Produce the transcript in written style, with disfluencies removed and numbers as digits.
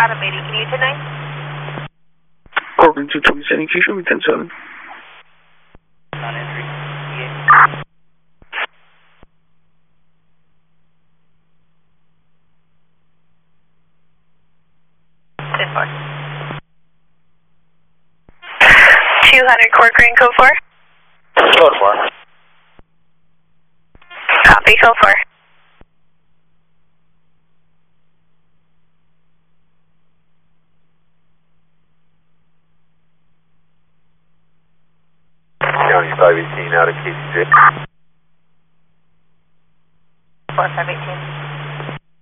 Automating, can you tonight? Corcoran 227, can you show me 10-7? Not entry. Yeah. 200 Corcoran, code 4. Code 4. Copy, code 4. County 518 out of KCJ. 4518.